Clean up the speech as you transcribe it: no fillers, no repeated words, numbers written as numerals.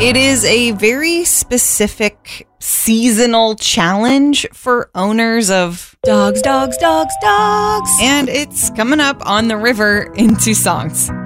It is a very specific seasonal challenge for owners of dogs. And it's coming up on the river in two songs.